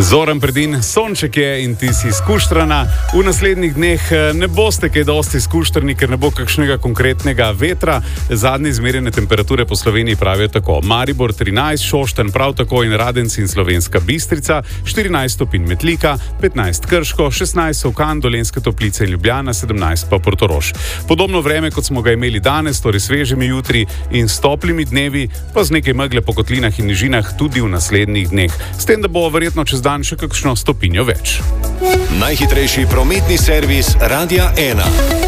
Zoran Predin, sonček je in ti si skuštrana. V naslednjih dneh ne boste kaj dosti skuštrani, ker ne bo kakšnega konkretnega vetra. Zadnje izmerjene temperature po Sloveniji pravijo tako. Maribor 13, Šoštanj prav tako in Radenci in Slovenska Bistrica, 14 stopinj Metlika, 15 Krško, 16 Solkan, Dolenjske Toplice in Ljubljana, 17 pa Portorož. Podobno vreme, kot smo ga imeli danes, torej svežimi jutri in s toplimi dnevi, pa z nekaj megle po kotlinah in nižinah tudi v naslednjih dneh. S tem, da bo verjetno čez dan še kakšno stopinjo več. Najhitrejši prometni servis Radia 1.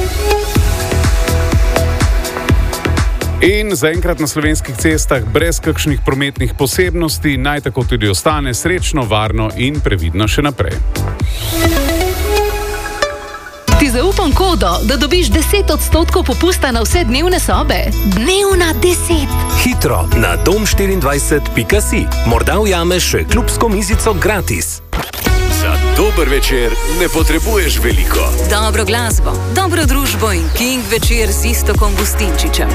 In zaenkrat na slovenskih cestah brez kakšnih prometnih posebnosti, naj tako tudi ostane srečno, varno in previdno še naprej. Ti zaupam kodo, da dobiš 10% popusta na vse dnevne sobe. Dnevna 10. Hitro na dom24.si. Morda ujameš še klubsko mizico gratis. Za dober večer ne potrebuješ veliko. Dobro glasbo, dobro družbo in King večer z Iztokom Gustinčičem.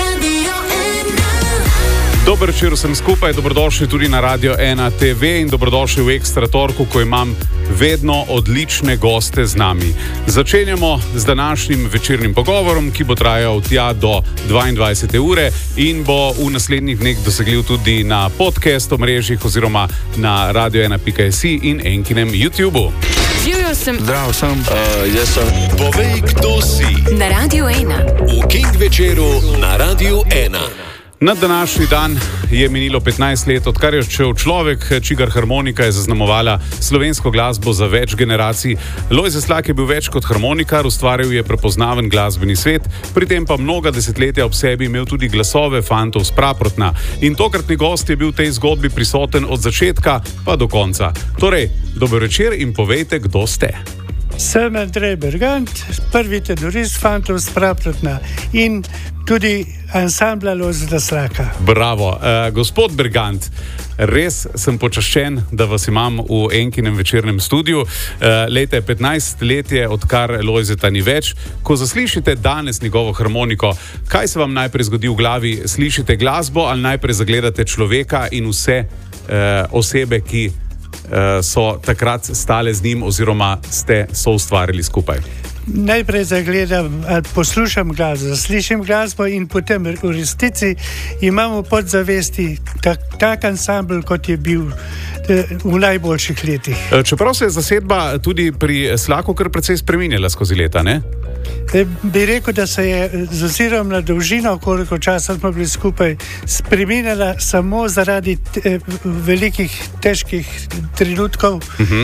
Dober večer vsem skupaj, dobrodošli tudi na Radio 1 TV in dobrodošli v Ekstra torku, ko imam vedno odlične goste z nami. Začenjamo z današnjim večernim pogovorom, ki bo trajal tja do 22. ure in bo v naslednjih dneh dosegljiv tudi na podcast omrežjih oziroma na radio1.si in Enkinem YouTubeu. Živjo sem. Zdrav sem. Jaz sem. Povej, kdo si. Na Radio 1. V King večeru na Radio 1. Na današnji dan je minilo 15 let, odkar je odšel človek, čigar harmonika je zaznamovala slovensko glasbo za več generacij. Lojze Slak je bil več kot harmonikar, ustvaril je prepoznaven glasbeni svet, pri tem pa mnoga desetletja ob sebi imel tudi glasove fantov s Praprotna. In tokratni gost je bil v tej zgodbi prisoten od začetka pa do konca. Torej, dober večer in povejte, kdo ste. Sem Andrej Bergant, prvi tenorist fantov s Praprotna in tudi ansambla Lojzeta Slaka. Bravo. Gospod Bergant, res sem počaščen, da vas imam v Enkinem večernem studiu. Lejte, 15 let je, odkar Lojzeta ni več. Ko zaslišite danes njegovo harmoniko, kaj se vam najprej zgodi v glavi? Slišite glasbo ali najprej zagledate človeka in vse osebe, ki so takrat stale z njim oziroma ste soustvarili skupaj? Najprej zagledam, poslušam glasbo, slišim glasbo in potem v resnici imamo podzavesti tak ansambl, kot je bil v najboljših letih. Čeprav se je zasedba tudi pri Slaku kar precej spreminjala skozi leta, ne? Bi rekel, da se je z ozirom na dolžino, koliko časa smo bili skupaj, spreminjala samo zaradi velikih, težkih trenutkov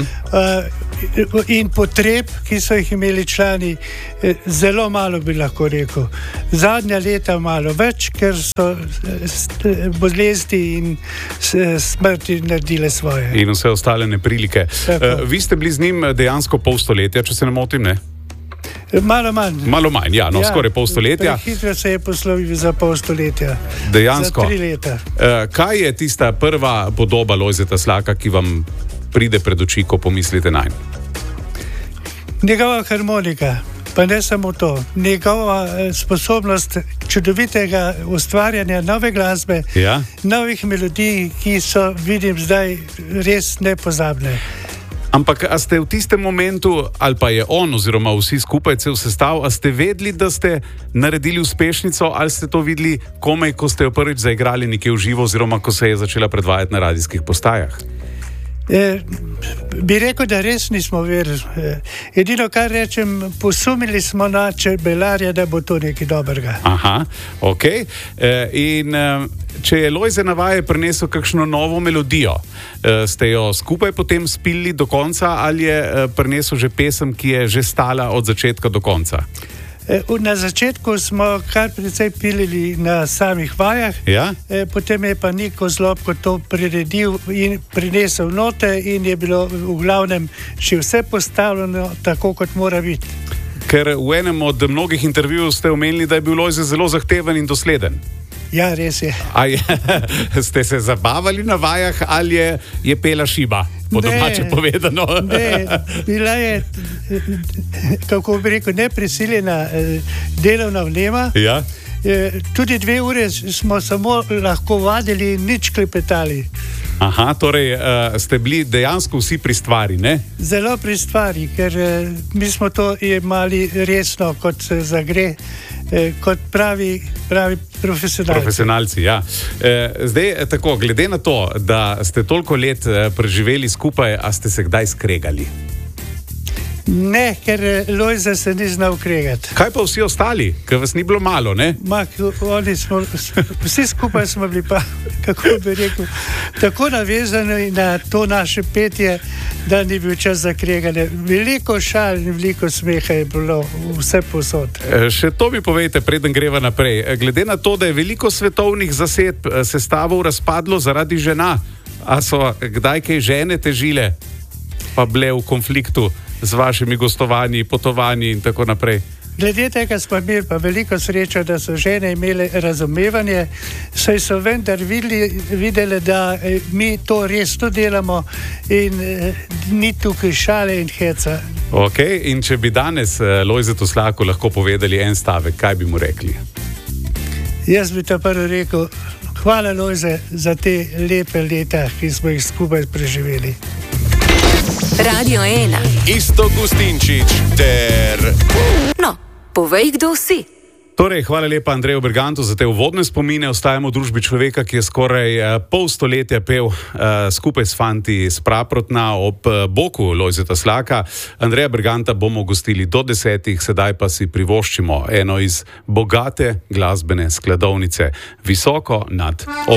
in potreb, ki so jih imeli člani, zelo malo bi lahko rekel. Zadnja leta malo več, ker so bolezni in smrti naredile svoje. In vse ostale neprilike. Vi ste bili z njim dejansko pol stoletja, če se ne motim, ne? Malo manj. Malo manj, ja, no, skoraj pol stoletja. Hitro se je poslovil za pol stoletja. Dejansko. Za 3 leta. Kaj je tista prva podoba Lojzeta Slaka, ki vam pride pred oči, ko pomislite nanj? Njegova harmonika, pa ne samo to, njegova sposobnost čudovitega ustvarjanja nove glasbe, novih melodij, ki so, vidim zdaj, res nepozabne. Ampak a ste v tistem momentu, ali pa je on oziroma vsi skupaj cel sestav, a ste vedeli, da ste naredili uspešnico, ali ste to videli komaj, ko ste jo prvič zaigrali nekje v živo oziroma ko se je začela predvajati na radijskih postajah? Bi rekel, da res nismo verili. Edino, kar rečem, posumili smo na čebelarja, da bo to nekaj dobrega. Aha, ok. In če je Lojze na vaje prinesel kakšno novo melodijo, ste jo skupaj potem spili do konca ali je prinesel že pesem, ki je že stala od začetka do konca? Na začetku smo kar precej pilili na samih vajah, potem je pa Niko Zlobko to priredil in prinesel note in je bilo v glavnem še vse postavljeno tako, kot mora biti. Ker v enem od mnogih intervjujev ste omenili, da je bil Lojze zelo zahteven in dosleden. Ja, res je. Ste se zabavali na vajah ali je pela šiba? Po domače povedano. Ne, bila je, kako bi rekel, neprisiljena delovna vnema. Tudi 2 ure smo samo lahko vadili in nič klepetali. Aha, torej ste bili dejansko vsi pri stvari, ne? Zelo pri stvari, ker mi smo to imeli resno, kot se zagre, kot pravi profesionalci. Profesionalci, ja. Zdaj, tako, glede na to, da ste toliko let preživeli skupaj, a ste se kdaj skregali? Ne, ker Lojze se ni znal kregati. Kaj pa vsi ostali, ker vas ni bilo malo, ne? Vsi skupaj smo bili pa, kako bi rekel, tako navezani na to naše petje, da ni bil čas za kreganje. Veliko šal in veliko smeha je bilo vse posod. Še to mi povejte, preden greva naprej. Glede na to, da je veliko svetovnih zasedb sestavov razpadlo zaradi žena, a so kdaj kaj žene težile, pa bile v konfliktu z vašimi gostovanji, potovanji in tako naprej? Glede tega smo imeli pa veliko srečo, da so žene imele razumevanje, saj so vendar videli, da mi to resno delamo in ni tukaj šale in heca. Ok, in če bi danes Lojzetu Slaku lahko povedali en stavek, kaj bi mu rekli? Jaz bi to prvo rekel, hvala Lojze za te lepe leta, ki smo jih skupaj preživeli. Radio 1. Iztok Gustinčič ter... No, povej, kdo si. Torej, hvala lepa Andreju Bergantu za te uvodne spomine. Ostajamo v družbi človeka, ki je skoraj pol stoletja pel skupaj s fanti s Praprotna ob boku Lojzeta Slaka. Andreja Berganta bomo gostili do 10, sedaj pa si privoščimo eno iz bogate glasbene skladovnice, visoko nad